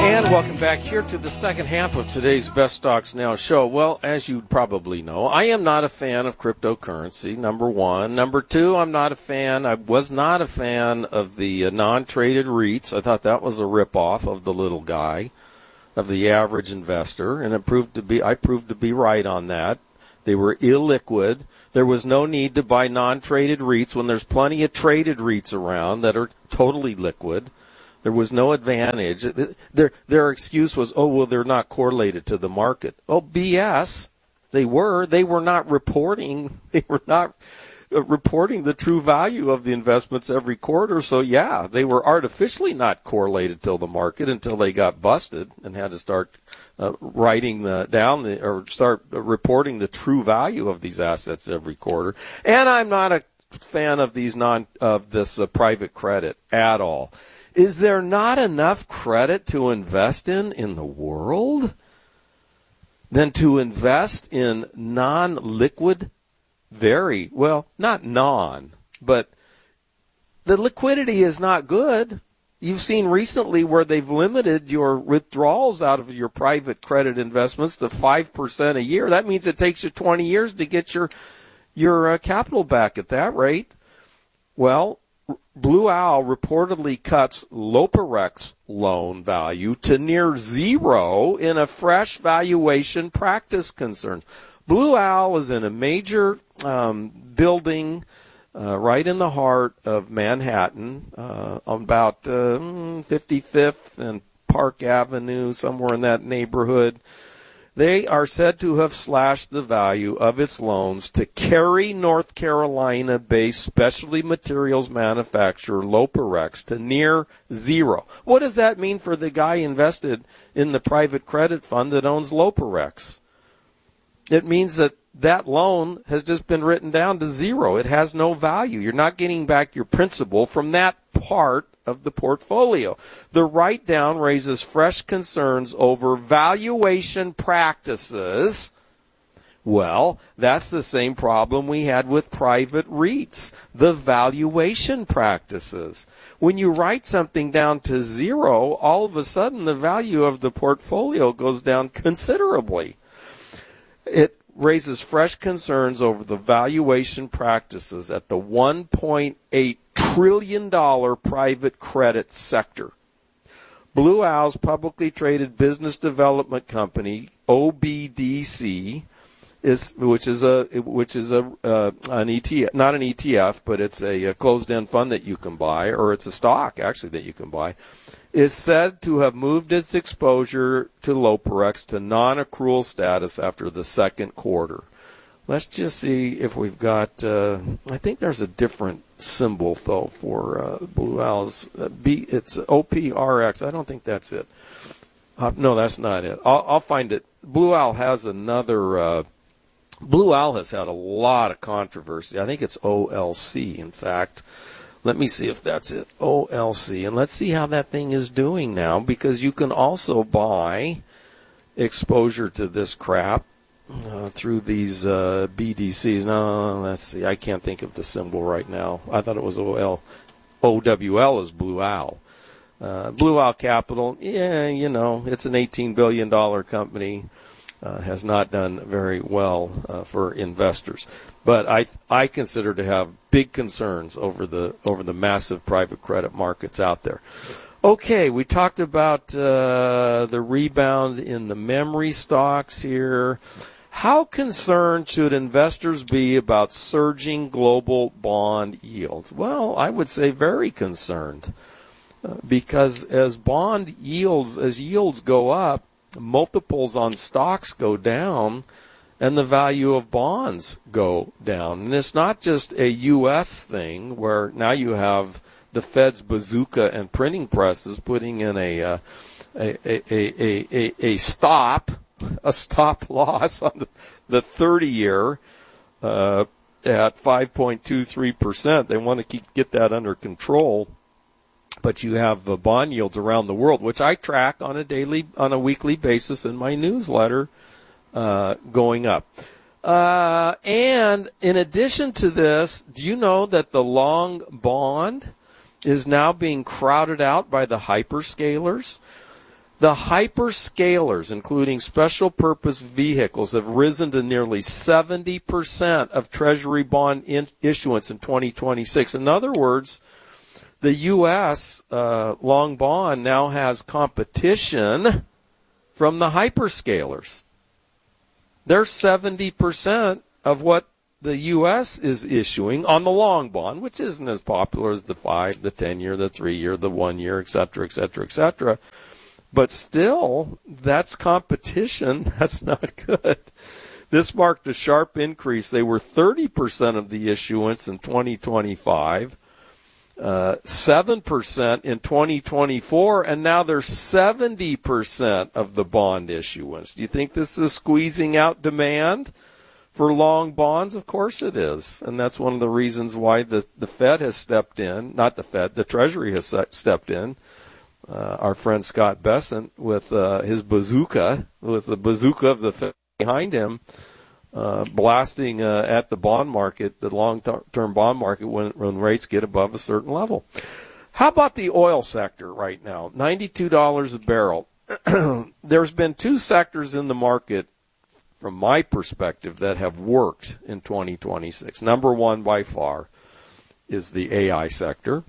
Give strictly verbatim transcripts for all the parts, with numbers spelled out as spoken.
And welcome back here to the second half of today's Best Stocks Now show. Well, as you probably know, I am not a fan of cryptocurrency, number one. Number two, I'm not a fan, I was not a fan of the uh, non-traded REITs. I thought that was a ripoff of the little guy, of the average investor, and it proved to be, I proved to be right on that. They were illiquid. There was no need to buy non-traded REITs when there's plenty of traded REITs around that are totally liquid. There was no advantage. Their their excuse was, oh, well, they're not correlated to the market. Oh, B S. They were. They were not reporting. They were not reporting the true value of the investments every quarter. So, yeah, they were artificially not correlated to the market until they got busted and had to start uh, writing the down the, or start reporting the true value of these assets every quarter. And I'm not a fan of these non of this uh, private credit at all. Is there not enough credit to invest in in the world than to invest in non-liquid, very, well, not non, but the liquidity is not good. You've seen recently where they've limited your withdrawals out of your private credit investments to five percent a year. That means it takes you twenty years to get your, your uh, capital back at that rate. Well, Blue Owl reportedly cuts Loparex loan value to near zero in a fresh valuation practice concern. Blue Owl is in a major um, building uh, right in the heart of Manhattan, uh, about uh, fifty-fifth and Park Avenue, somewhere in that neighborhood. They are said to have slashed the value of its loans to Cary, North Carolina-based specialty materials manufacturer Loparex to near zero. What does that mean for the guy invested in the private credit fund that owns Loparex? It means that that loan has just been written down to zero. It has no value. You're not getting back your principal from that part of the portfolio. The write-down raises fresh concerns over valuation practices. Well, that's the same problem we had with private REITs, the valuation practices. When you write something down to zero, all of a sudden the value of the portfolio goes down considerably. It raises fresh concerns over the valuation practices at the one point eight trillion dollars private credit sector. Blue Owl's publicly traded business development company, O B D C, is which is a which is a uh, an E T F, not an E T F, but it's a, a closed-end fund that you can buy, or it's a stock actually that you can buy, is said to have moved its exposure to Loparex to non-accrual status after the second quarter. Let's just see if we've got, uh, I think there's a different symbol, though, for uh, Blue Owl's. Uh, B, it's O P R X. I don't think that's it. Uh, no, that's not it. I'll, I'll find it. Blue Owl has another, uh, Blue Owl has had a lot of controversy. I think it's O L C, in fact. Let me see if that's it, O L C. And let's see how that thing is doing now, because you can also buy exposure to this crap uh, through these uh, B D Cs. No, let's see. I can't think of the symbol right now. I thought it was O L. O W L is Blue Owl. Uh, Blue Owl Capital, yeah, you know, it's an eighteen billion dollars company. Uh, has not done very well uh, for investors. But I I consider to have big concerns over the over the massive private credit markets out there. Okay, we talked about uh, the rebound in the memory stocks here. How concerned should investors be about surging global bond yields? Well, I would say very concerned, uh, because as bond yields, as yields go up, multiples on stocks go down, and the value of bonds go down. And it's not just a U S thing where now you have the Fed's bazooka and printing presses putting in a uh, a, a, a, a, a stop, a stop loss on the, the thirty-year uh, at five point two three percent. They want to keep, get that under control. But you have uh, bond yields around the world, which I track on a daily, on a weekly basis in my newsletter, uh, going up. Uh, and in addition to this, do you know that the long bond is now being crowded out by the hyperscalers? The hyperscalers, including special purpose vehicles, have risen to nearly seventy percent of Treasury bond in- issuance in twenty twenty-six. In other words, the U S uh, long bond now has competition from the hyperscalers. They're seventy percent of what the U S is issuing on the long bond, which isn't as popular as the five, the ten-year, the three-year, the one-year, et cetera, et cetera, et cetera. But still, that's competition. That's not good. This marked a sharp increase. They were thirty percent of the issuance in twenty twenty-five, uh, seven percent in twenty twenty-four, and now they're seventy percent of the bond issuance. Do you think this is squeezing out demand for long bonds? Of course it is. And that's one of the reasons why the, the Fed has stepped in, not the Fed, the Treasury has stepped in. Uh, our friend Scott Bessent with uh, his bazooka, with the bazooka of the Fed behind him, uh, blasting uh, at the bond market, the long-term bond market, when, when rates get above a certain level. How about the oil sector right now? ninety-two dollars a barrel. There's been two sectors in the market, from my perspective, that have worked in twenty twenty-six. Number one, by far, is the A I sector.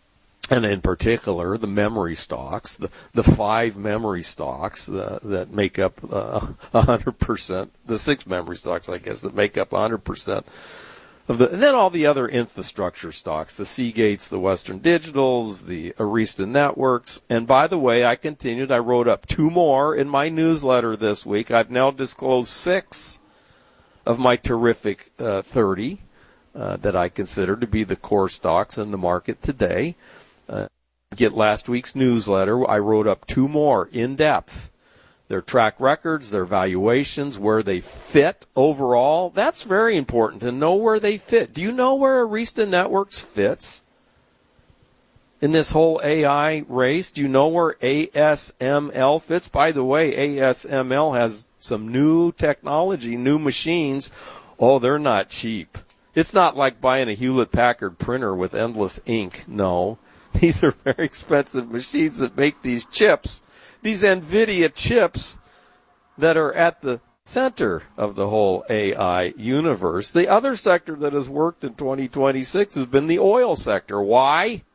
And in particular, the memory stocks, the, the five memory stocks uh, that make up uh, one hundred percent, the six memory stocks, I guess, that make up one hundred percent of the, and then all the other infrastructure stocks, the Seagates, the Western Digitals, the Arista Networks. And by the way, I continued, I wrote up two more in my newsletter this week. I've now disclosed six of my terrific uh, thirty uh, that I consider to be the core stocks in the market today. Uh, get last week's newsletter. I wrote up two more in depth. Their track records, their valuations, where they fit overall. That's very important to know where they fit. Do you know where Arista Networks fits in this whole A I race? Do you know where A S M L fits? By the way, A S M L has some new technology, new machines. Oh, they're not cheap. It's not like buying a Hewlett-Packard printer with endless ink. No. These are very expensive machines that make these chips, these NVIDIA chips that are at the center of the whole A I universe. The other sector that has worked in twenty twenty-six has been the oil sector. Why?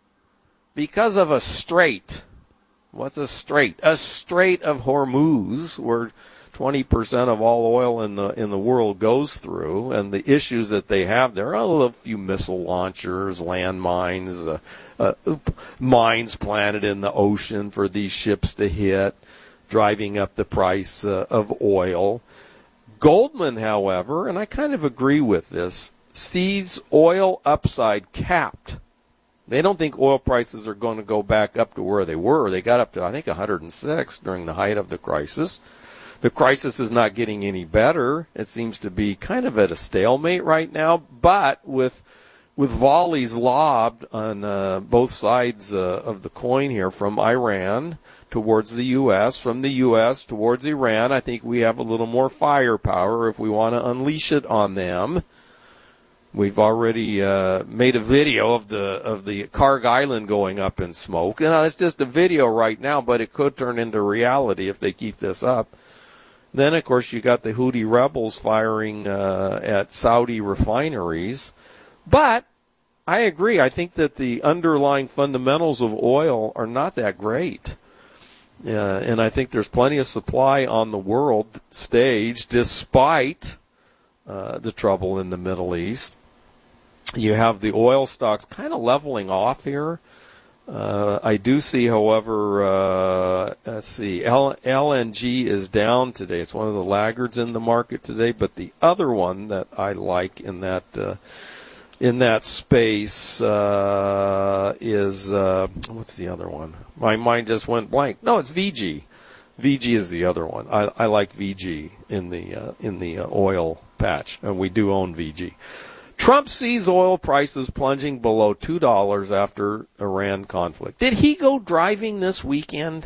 Because of a strait. What's a strait? A strait of Hormuz, where twenty percent of all oil in the in the world goes through, and the issues that they have there are a few missile launchers, landmines, uh, uh, mines planted in the ocean for these ships to hit, driving up the price uh, of oil. Goldman, however, and I kind of agree with this, sees oil upside capped. They don't think oil prices are going to go back up to where they were. They got up to, I think, one hundred six during the height of the crisis. The crisis is not getting any better. It seems to be kind of at a stalemate right now, but with with volleys lobbed on uh, both sides uh, of the coin here, from Iran towards the U S, from the U S towards Iran, I think we have a little more firepower if we want to unleash it on them. We've already uh, made a video of the of the Karg Island going up in smoke. You know, it's just a video right now, but it could turn into reality if they keep this up. Then, of course, you got the Houthi rebels firing uh, at Saudi refineries. But I agree. I think that the underlying fundamentals of oil are not that great. Uh, and I think there's plenty of supply on the world stage, despite uh, the trouble in the Middle East. You have the oil stocks kind of leveling off here. Uh, I do see, however, uh, let's see, L- LNG is down today. It's one of the laggards in the market today. But the other one that I like in that uh, in that space uh, is uh, what's the other one? My mind just went blank. No, it's V G. V G is the other one. I, I like V G in the uh, in the uh, oil patch, and we do own V G. Trump sees oil prices plunging below two dollars after Iran conflict. Did he go driving this weekend?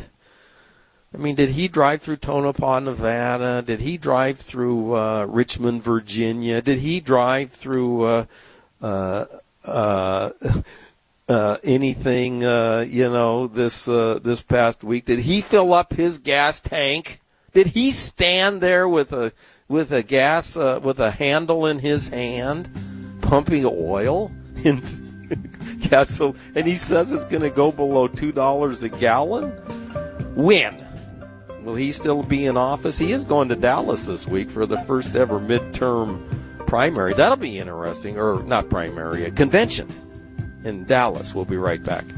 I mean, did he drive through Tonopah, Nevada? Did he drive through uh, Richmond, Virginia? Did he drive through uh, uh, uh, uh, anything, uh, you know, this uh, this past week? Did he fill up his gas tank? Did he stand there with a with a gas uh, with a handle in his hand, pumping oil into gasoline, and he says it's going to go below two dollars a gallon? When? Will he still be in office? He is going to Dallas this week for the first ever midterm primary. That'll be interesting, or not primary, a convention in Dallas. We'll be right back.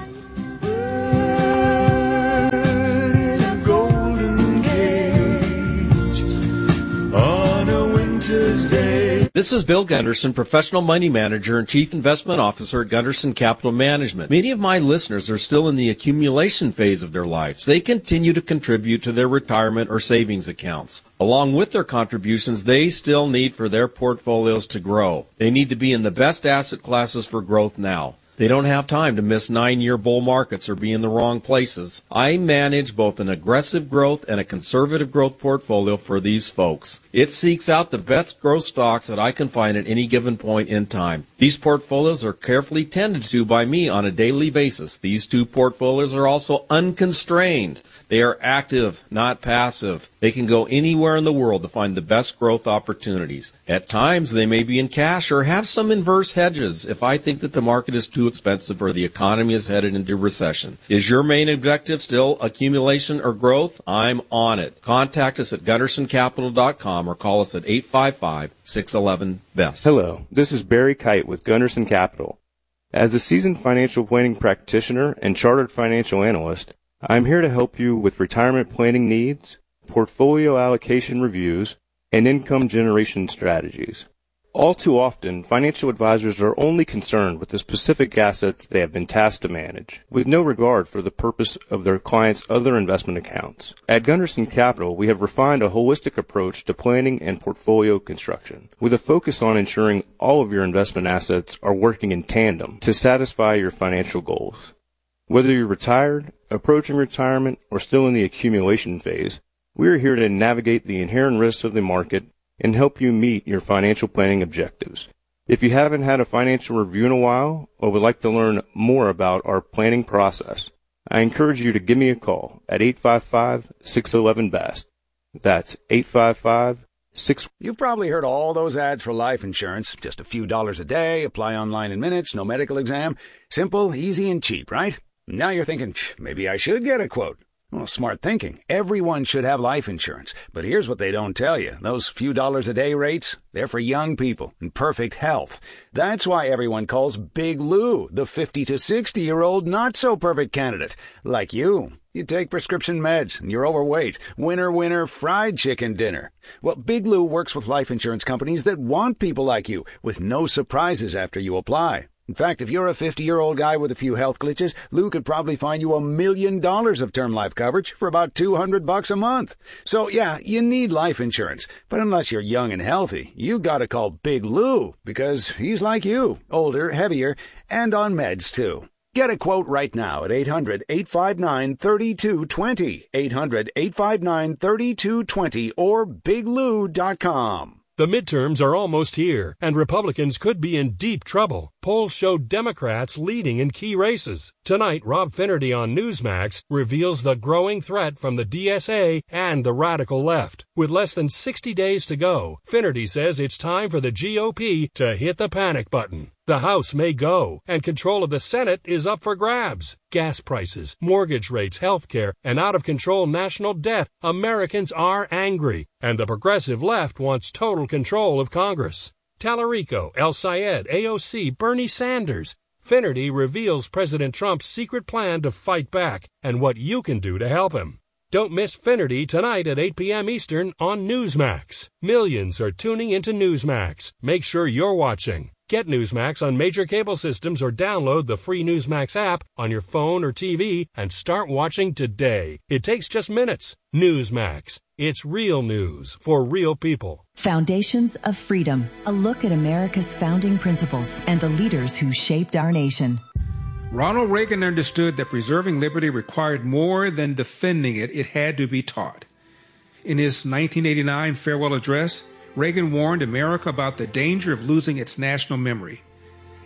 On a winter's day. This is Bill Gunderson, Professional Money Manager and Chief Investment Officer at Gunderson Capital Management. Many of my listeners are still in the accumulation phase of their lives. They continue to contribute to their retirement or savings accounts. Along with their contributions, they still need for their portfolios to grow. They need to be in the best asset classes for growth now. They don't have time to miss nine-year bull markets or be in the wrong places. I manage both an aggressive growth and a conservative growth portfolio for these folks. It seeks out the best growth stocks that I can find at any given point in time. These portfolios are carefully tended to by me on a daily basis. These two portfolios are also unconstrained. They are active, not passive. They can go anywhere in the world to find the best growth opportunities. At times, they may be in cash or have some inverse hedges if I think that the market is too expensive or the economy is headed into recession. Is your main objective still accumulation or growth? I'm on it. Contact us at gunderson capital dot com or call us at eight five five, six one one, B E S T. Hello, this is Barry Kite with Gunderson Capital. As a seasoned financial planning practitioner and chartered financial analyst, I'm here to help you with retirement planning needs, portfolio allocation reviews, and income generation strategies. All too often, financial advisors are only concerned with the specific assets they have been tasked to manage, with no regard for the purpose of their clients' other investment accounts. At Gunderson Capital, we have refined a holistic approach to planning and portfolio construction, with a focus on ensuring all of your investment assets are working in tandem to satisfy your financial goals. Whether you're retired, approaching retirement, or still in the accumulation phase, we are here to navigate the inherent risks of the market and help you meet your financial planning objectives. If you haven't had a financial review in a while or would like to learn more about our planning process, I encourage you to give me a call at eight five five, six one one, B E S T. That's eight five five, six one one. You've probably heard all those ads for life insurance. Just a few dollars a day, apply online in minutes, no medical exam. Simple, easy, and cheap, right? Now you're thinking, maybe I should get a quote. Well, smart thinking. Everyone should have life insurance. But here's what they don't tell you. Those few dollars a day rates, they're for young people in perfect health. That's why everyone calls Big Lou the fifty to sixty-year-old not-so-perfect candidate. Like you. You take prescription meds, and you're overweight. Winner, winner, fried chicken dinner. Well, Big Lou works with life insurance companies that want people like you, with no surprises after you apply. In fact, if you're a fifty-year-old guy with a few health glitches, Lou could probably find you a million dollars of term life coverage for about two hundred bucks a month. So, yeah, you need life insurance. But unless you're young and healthy, you gotta call Big Lou, because he's like you, older, heavier, and on meds, too. Get a quote right now at eight hundred, eight five nine, three two two zero, eight hundred, eight five nine, three two two zero, or big lou dot com. The midterms are almost here, and Republicans could be in deep trouble. Polls show Democrats leading in key races. Tonight, Rob Finnerty on Newsmax reveals the growing threat from the D S A and the radical left. With less than sixty days to go, Finnerty says it's time for the G O P to hit the panic button. The House may go, and control of the Senate is up for grabs. Gas prices, mortgage rates, health care, and out-of-control national debt. Americans are angry, and the progressive left wants total control of Congress. Tallarico, El Sayed, A O C, Bernie Sanders. Finnerty reveals President Trump's secret plan to fight back and what you can do to help him. Don't miss Finnerty tonight at eight p.m. Eastern on Newsmax. Millions are tuning into Newsmax. Make sure you're watching. Get Newsmax on major cable systems or download the free Newsmax app on your phone or T V and start watching today. It takes just minutes. Newsmax. It's real news for real people. Foundations of Freedom. A look at America's founding principles and the leaders who shaped our nation. Ronald Reagan understood that preserving liberty required more than defending it. It had to be taught. In his nineteen eighty-nine farewell address, Reagan warned America about the danger of losing its national memory.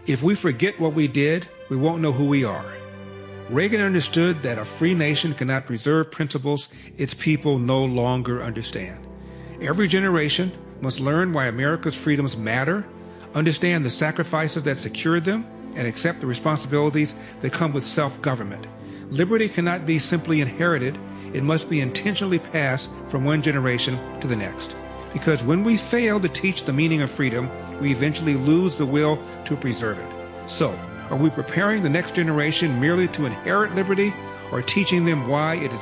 If we forget what we did, we won't know who we are. Reagan understood that a free nation cannot preserve principles its people no longer understand. Every generation must learn why America's freedoms matter, understand the sacrifices that secured them, and accept the responsibilities that come with self-government. Liberty cannot be simply inherited. It must be intentionally passed from one generation to the next. Because when we fail to teach the meaning of freedom, we eventually lose the will to preserve it. So, are we preparing the next generation merely to inherit liberty, or teaching them why it is